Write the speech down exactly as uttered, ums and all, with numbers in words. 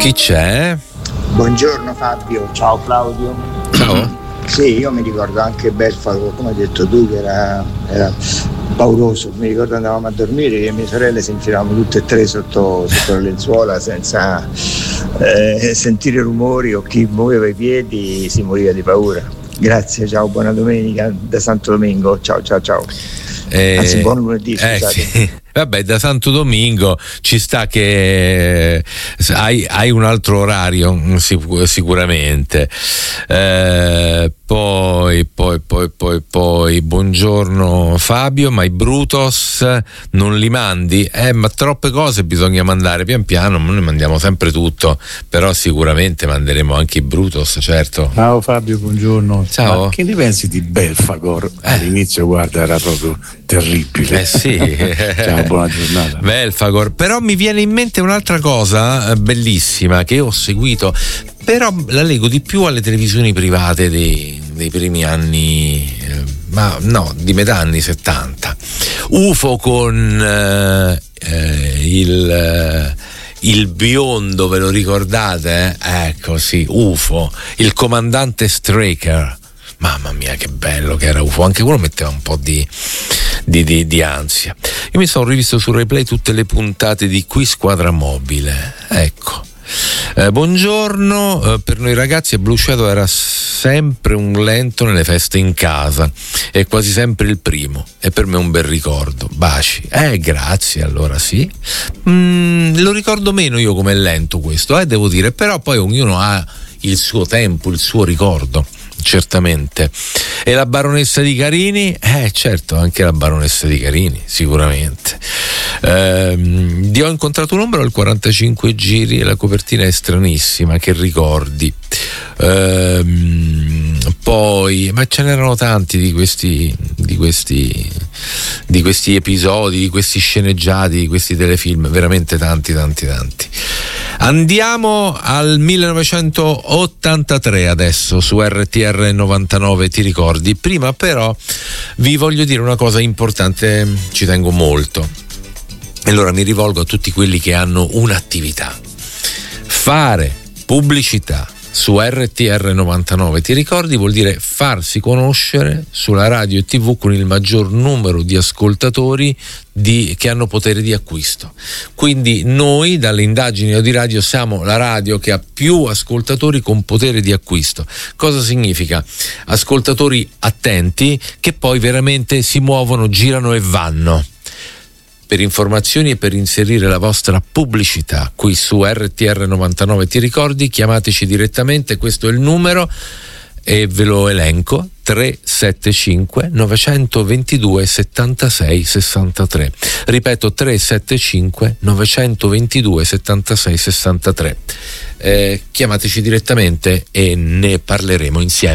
Chi c'è? Buongiorno Fabio, ciao Claudio. Ciao. Sì, io mi ricordo anche Belfagor, come hai detto tu, che era, era pauroso. Mi ricordo andavamo a dormire e mie sorelle si infilavano tutte e tre sotto, sotto le lenzuola senza eh, sentire rumori, o chi muoveva i piedi si moriva di paura. Grazie, ciao, buona domenica da Santo Domingo, ciao ciao ciao. Eh, Anzi, buon lunedì, eh, scusate. sì. Vabbè, da Santo Domingo ci sta che hai, hai un altro orario sicuramente. Eh, poi, poi, poi, poi, poi, buongiorno Fabio, ma i Brutos non li mandi? Eh, ma troppe cose bisogna mandare pian piano, noi mandiamo sempre tutto, però sicuramente manderemo anche i Brutos, certo. Ciao Fabio, buongiorno. Ciao. Ma che ne pensi di Belfagor? Eh. All'inizio, guarda, era proprio terribile. Eh sì. Ciao, buona giornata. Belfagor. Però mi viene in mente un'altra cosa eh, bellissima che ho seguito, però la leggo di più alle televisioni private dei, dei primi anni, eh, ma no, di metà anni settanta. U F O con eh, eh, il eh, il biondo, ve lo ricordate? Eh? Ecco, sì, U F O, il comandante Straker. Mamma mia, che bello che era U F O, anche quello metteva un po' di, di, di, di ansia. Io mi sono rivisto su Replay tutte le puntate di Qui Squadra Mobile, ecco. Eh, buongiorno, eh, per noi ragazzi Blue Shadow era sempre un lento nelle feste in casa, è quasi sempre il primo, e per me è un bel ricordo. Baci. Eh, grazie, allora sì. Mm, lo ricordo meno io come lento questo, eh, devo dire, però poi ognuno ha il suo tempo, il suo ricordo. Certamente. E la baronessa di Carini? Eh certo, anche la baronessa di Carini, sicuramente. Ehm, di Ho incontrato un ombro al quarantacinque giri e la copertina è stranissima, che ricordi. Ehm, poi, ma ce n'erano tanti di questi, di questi, di questi episodi, di questi sceneggiati, di questi telefilm, veramente tanti, tanti, tanti. Andiamo al millenovecentottantatré adesso su R T R novantanove, ti ricordi? Prima però vi voglio dire una cosa importante, ci tengo molto. E allora mi rivolgo a tutti quelli che hanno un'attività. Fare pubblicità su R T R novantanove, ti ricordi, vuol dire farsi conoscere sulla radio e tivù con il maggior numero di ascoltatori di, che hanno potere di acquisto. Quindi noi dalle indagini di radio siamo la radio che ha più ascoltatori con potere di acquisto. Cosa significa? Ascoltatori attenti che poi veramente si muovono, girano e vanno. Per informazioni e per inserire la vostra pubblicità qui su R T R novantanove, ti ricordi? Chiamateci direttamente, questo è il numero e ve lo elenco: tre sette cinque nove due due sette sei sei tre. Ripeto, tre sette cinque nove due due sette sei sei tre. Eh, chiamateci direttamente e ne parleremo insieme.